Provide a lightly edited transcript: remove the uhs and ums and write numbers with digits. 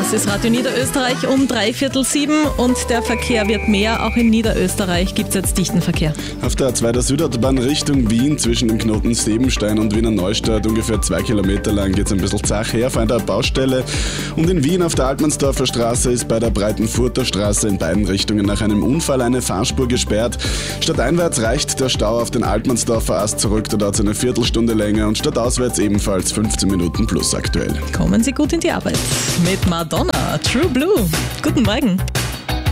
Das ist Radio Niederösterreich um 6:45 und der Verkehr wird mehr. Auch in Niederösterreich gibt es jetzt dichten Verkehr. Auf der A2 der Südautobahn Richtung Wien zwischen dem Knoten Sebenstein und Wiener Neustadt ungefähr 2 Kilometer lang geht es ein bisschen zach her vor einer Baustelle. Und in Wien auf der Altmannsdorfer Straße ist bei der Breitenfurter Straße in beiden Richtungen nach einem Unfall eine Fahrspur gesperrt. Stadteinwärts reicht der Stau auf den Altmannsdorfer Ast zurück, da dauert es eine Viertelstunde länger und stadtauswärts ebenfalls 15 Minuten plus aktuell. Kommen Sie gut in die Arbeit. Mit Madonna, True Blue. Guten Morgen.